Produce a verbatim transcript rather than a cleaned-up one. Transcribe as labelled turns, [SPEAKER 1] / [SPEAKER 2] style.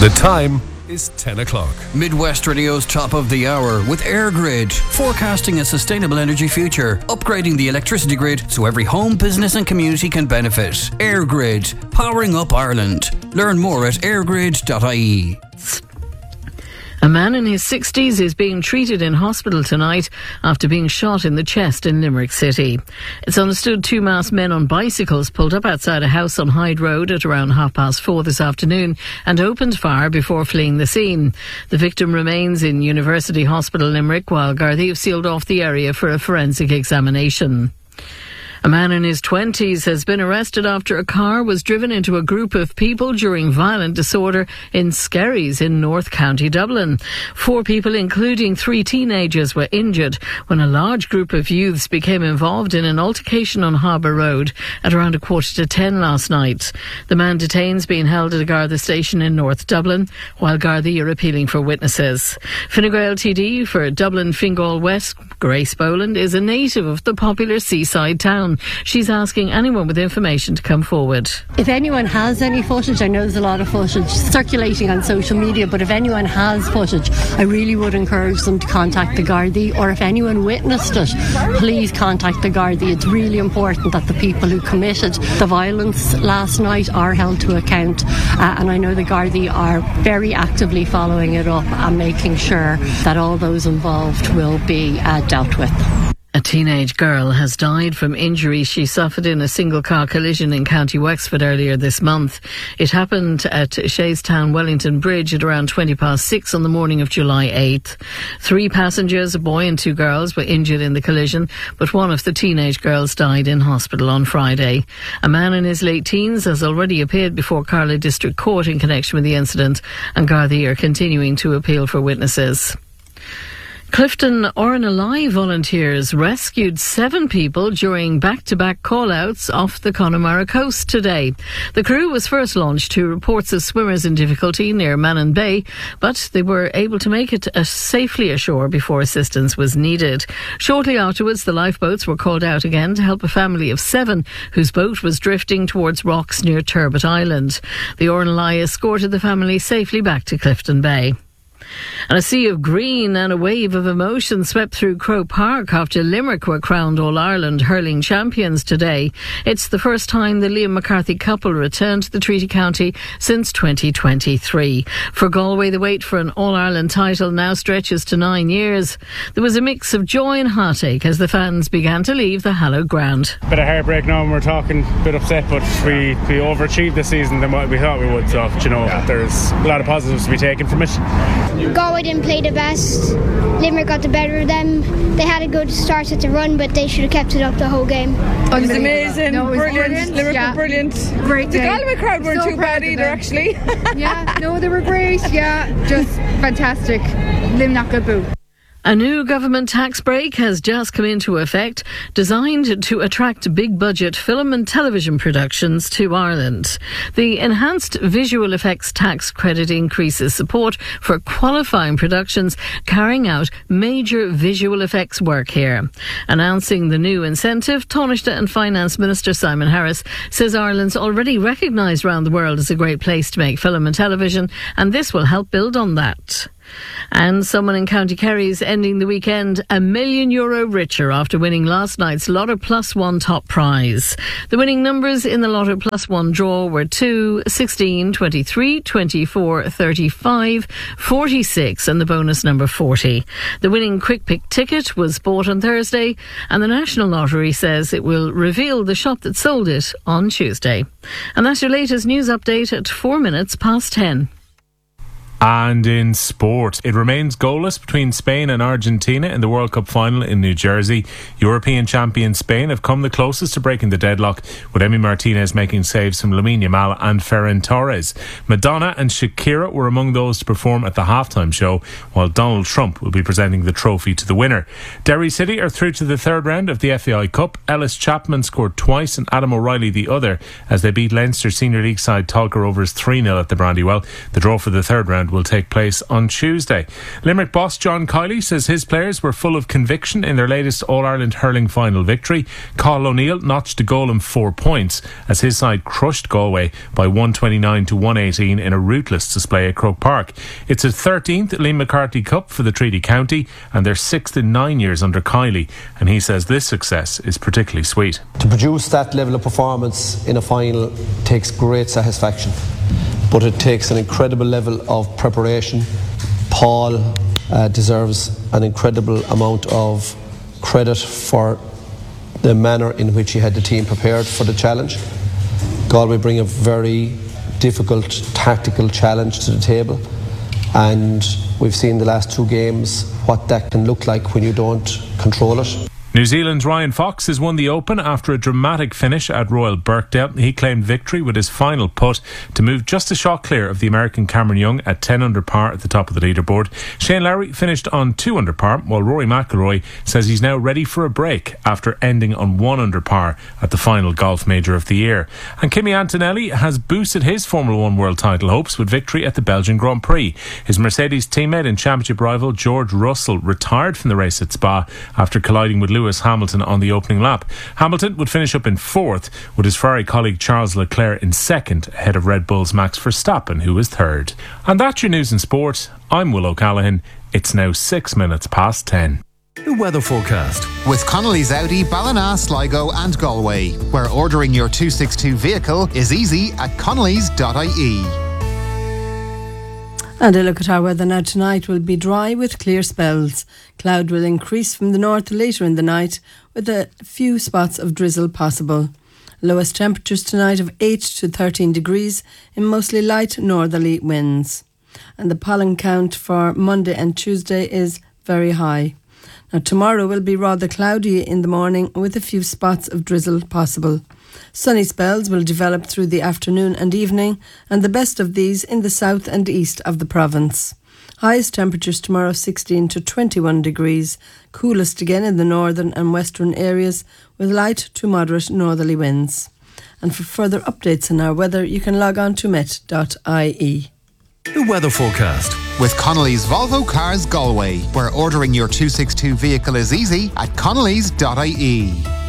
[SPEAKER 1] The time is ten o'clock.
[SPEAKER 2] Midwest Radio's top of the hour with EirGrid, forecasting a sustainable energy future, upgrading the electricity grid so every home, business and community can benefit. EirGrid, powering up Ireland. Learn more at airgrid dot I E.
[SPEAKER 3] A man in his sixties is being treated in hospital tonight after being shot in the chest in Limerick City. It's understood two masked men on bicycles pulled up outside a house on Hyde Road at around half past four this afternoon and opened fire before fleeing the scene. The victim remains in University Hospital Limerick while Gardaí have sealed off the area for a forensic examination. A man in his twenties has been arrested after a car was driven into a group of people during violent disorder in Skerries in North County Dublin. Four people, including three teenagers, were injured when a large group of youths became involved in an altercation on Harbour Road at around a quarter to ten last night. The man detained is being held at a Garda station in North Dublin, while Gardaí are appealing for witnesses. Fine Gael T D for Dublin Fingal West, Grace Boland, is a native of the popular seaside town. She's asking anyone with information to come forward.
[SPEAKER 4] If anyone has any footage, I know there's a lot of footage circulating on social media, but if anyone has footage, I really would encourage them to contact the Gardaí, or if anyone witnessed it, please contact the Gardaí. It's really important that the people who committed the violence last night are held to account, uh, and I know the Gardaí are very actively following it up and making sure that all those involved will be uh, dealt with.
[SPEAKER 3] A teenage girl has died from injuries she suffered in a single-car collision in County Wexford earlier this month. It happened at Shaystown Wellington Bridge at around twenty past six on the morning of July eighth. Three passengers, a boy and two girls, were injured in the collision, but one of the teenage girls died in hospital on Friday. A man in his late teens has already appeared before Carlow District Court in connection with the incident, and Gardaí are continuing to appeal for witnesses. Clifton Ornalai volunteers rescued seven people during back-to-back call-outs off the Connemara coast today. The crew was first launched to reports of swimmers in difficulty near Mannon Bay, but they were able to make it uh, safely ashore before assistance was needed. Shortly afterwards, the lifeboats were called out again to help a family of seven whose boat was drifting towards rocks near Turbot Island. The Ornalai escorted the family safely back to Clifton Bay. And a sea of green and a wave of emotion swept through Croke Park after Limerick were crowned All-Ireland hurling champions today. It's the first time the Liam McCarthy couple returned to the Treaty County since twenty twenty-three. For Galway, the wait for an All-Ireland title now stretches to nine years. There was a mix of joy and heartache as the fans began to leave the hallowed ground.
[SPEAKER 5] Bit of heartbreak now, and we're talking a bit upset, but we, we overachieved this season than what we thought we would, so you know, there's a lot of positives to be taken from it.
[SPEAKER 6] Galway didn't play the best. Limerick got the better of them. They had a good start at the run, but they should have kept it up the whole game.
[SPEAKER 7] It was amazing, no, it was brilliant. brilliant. Limerick
[SPEAKER 6] yeah.
[SPEAKER 7] were brilliant.
[SPEAKER 6] Great
[SPEAKER 7] The
[SPEAKER 6] day.
[SPEAKER 7] Galway crowd weren't
[SPEAKER 6] So
[SPEAKER 7] too bad either, actually.
[SPEAKER 6] Yeah, no, they were great. Yeah, just fantastic. Lim not good boo.
[SPEAKER 3] A new government tax break has just come into effect, designed to attract big-budget film and television productions to Ireland. The enhanced visual effects tax credit increases support for qualifying productions carrying out major visual effects work here. Announcing the new incentive, Taoiseach and Finance Minister Simon Harris says Ireland's already recognised around the world as a great place to make film and television, and this will help build on that. And someone in County Kerry is ending the weekend a million euro richer after winning last night's Lotto Plus One top prize. The winning numbers in the Lotto Plus One draw were two, sixteen, twenty-three, twenty-four, thirty-five, forty-six and the bonus number forty. The winning Quick Pick ticket was bought on Thursday, and the National Lottery says it will reveal the shop that sold it on Tuesday. And that's your latest news update at four minutes past ten.
[SPEAKER 8] And in sport, it remains goalless between Spain and Argentina in the World Cup final in New Jersey. European champion Spain have come the closest to breaking the deadlock, with Emi Martinez making saves from Lamine Yamal and Ferran Torres. Madonna and Shakira were among those to perform at the halftime show, while Donald Trump will be presenting the trophy to the winner. Derry City are through to the third round of the F A I Cup. Ellis Chapman scored twice and Adam O'Reilly the other as they beat Leinster Senior League side Tolka Rovers three nil at the Brandywell. The draw for the third round will take place on Tuesday. Limerick boss John Kiley says his players were full of conviction in their latest All-Ireland hurling final victory. Cathal O'Neill notched a goal and four points as his side crushed Galway by one twenty-nine to one eighteen in a ruthless display at Croke Park. It's a thirteenth Liam McCarthy Cup for the Treaty County and their sixth in nine years under Kiley, and he says this success is particularly sweet.
[SPEAKER 9] To produce that level of performance in a final takes great satisfaction, but it takes an incredible level of preparation. Paul uh, deserves an incredible amount of credit for the manner in which he had the team prepared for the challenge. Galway bring a very difficult tactical challenge to the table, and we've seen the last two games what that can look like when you don't control it.
[SPEAKER 8] New Zealand's Ryan Fox has won the Open after a dramatic finish at Royal Birkdale. He claimed victory with his final putt to move just a shot clear of the American Cameron Young at ten under par at the top of the leaderboard. Shane Lowry finished on two under par, while Rory McIlroy says he's now ready for a break after ending on one under par at the final golf major of the year. And Kimi Antonelli has boosted his Formula One world title hopes with victory at the Belgian Grand Prix. His Mercedes teammate and championship rival George Russell retired from the race at Spa after colliding with Lewis Lewis Hamilton on the opening lap. Hamilton would finish up in fourth, with his Ferrari colleague Charles Leclerc in second, ahead of Red Bull's Max Verstappen, who was third. And that's your news and sport. I'm Will O'Callaghan. It's now six minutes past ten.
[SPEAKER 1] The weather forecast
[SPEAKER 10] with Connolly's Audi, Ballina, Sligo and Galway, where ordering your two sixty-two vehicle is easy at connellys dot I E.
[SPEAKER 11] And a look at our weather now. Tonight will be dry with clear spells. Cloud will increase from the north later in the night, with a few spots of drizzle possible. Lowest temperatures tonight of eight to thirteen degrees in mostly light northerly winds. And the pollen count for Monday and Tuesday is very high. Now tomorrow will be rather cloudy in the morning with a few spots of drizzle possible. Sunny spells will develop through the afternoon and evening, and the best of these in the south and east of the province. Highest temperatures tomorrow sixteen to twenty-one degrees, coolest again in the northern and western areas with light to moderate northerly winds. And for further updates on our weather, you can log on to met dot I E.
[SPEAKER 1] The weather forecast
[SPEAKER 10] with Connolly's Volvo Cars Galway, where ordering your two sixty-two vehicle is easy at connellys dot I E.